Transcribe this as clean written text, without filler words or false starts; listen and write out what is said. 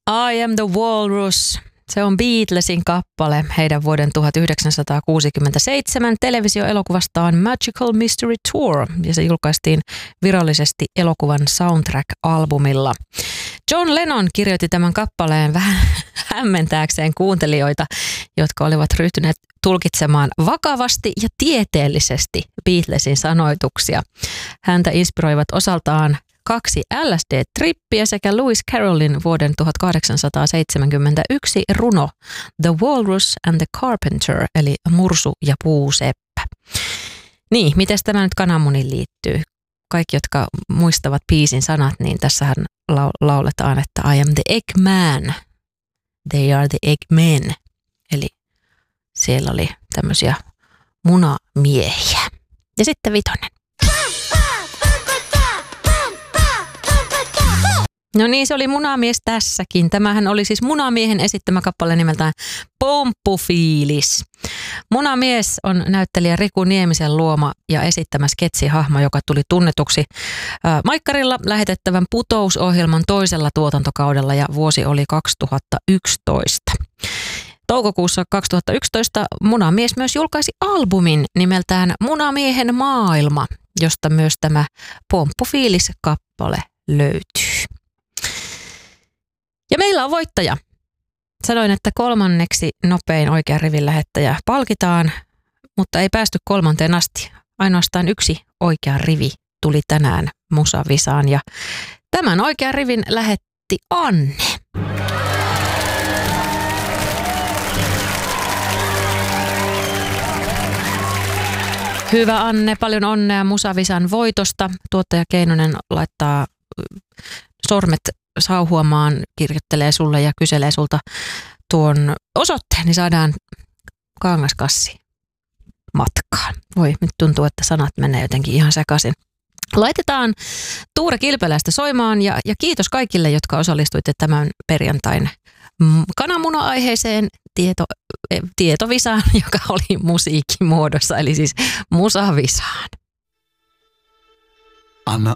I Am the Walrus. Se on Beatlesin kappale heidän vuoden 1967 televisioelokuvastaan Magical Mystery Tour, ja se julkaistiin virallisesti elokuvan soundtrack-albumilla. John Lennon kirjoitti tämän kappaleen vähän hämmentääkseen kuuntelijoita, jotka olivat ryhtyneet tulkitsemaan vakavasti ja tieteellisesti Beatlesin sanoituksia. Häntä inspiroivat osaltaan 2 LSD-trippiä sekä Lewis Carrollin vuoden 1871 runo The Walrus and the Carpenter, eli Mursu ja puuseppä. Niin, miten tämä nyt kananmuniin liittyy? Kaikki, jotka muistavat biisin sanat, niin tässähän lauletaan, että I am the Eggman, they are the Eggmen. Eli siellä oli tämmöisiä munamiehiä. Ja sitten 5. No niin, se oli Munamies tässäkin. Tämähän oli siis Munamiehen esittämä kappale nimeltään Pomppufiilis. Munamies on näyttelijä Riku Niemisen luoma ja esittämä sketsihahmo, joka tuli tunnetuksi Maikkarilla lähetettävän Putous-ohjelman toisella tuotantokaudella, ja vuosi oli 2011. Toukokuussa 2011 Munamies myös julkaisi albumin nimeltään Munamiehen maailma, josta myös tämä Pomppufiilis-kappale löytyy. Ja meillä on voittaja. Sanoin, että 3. nopein oikean rivin lähettäjä palkitaan, mutta ei päästy 3. asti. Ainoastaan 1 oikea rivi tuli tänään Musavisaan, ja tämän oikean rivin lähetti Anne. Hyvä Anne, paljon onnea Musavisan voitosta. Tuottaja Keinonen laittaa sormet sauhuamaan, kirjoittelee sulle ja kyselee sulta tuon osoitteen, niin saadaan kangaskassi matkaan. Voi, nyt tuntuu, että sanat menee jotenkin ihan sekaisin. Laitetaan Tuure Kilpeläistä soimaan, ja kiitos kaikille, jotka osallistuitte tämän perjantain kananmuna-aiheeseen tietovisaan, joka oli musiikkimuodossa, eli siis Musavisaan. Anna